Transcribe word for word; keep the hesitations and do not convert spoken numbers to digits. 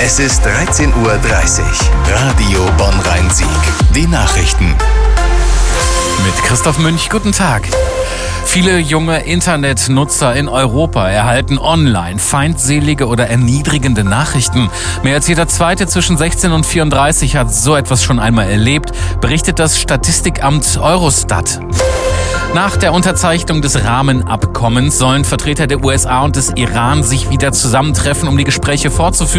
Es ist dreizehn Uhr dreißig. Radio Bonn-Rhein-Sieg. Die Nachrichten. Mit Christoph Münch, guten Tag. Viele junge Internetnutzer in Europa erhalten online feindselige oder erniedrigende Nachrichten. Mehr als jeder Zweite zwischen sechzehn und vierunddreißig hat so etwas schon einmal erlebt, berichtet das Statistikamt Eurostat. Nach der Unterzeichnung des Rahmenabkommens sollen Vertreter der U S A und des Iran sich wieder zusammentreffen, um die Gespräche fortzuführen.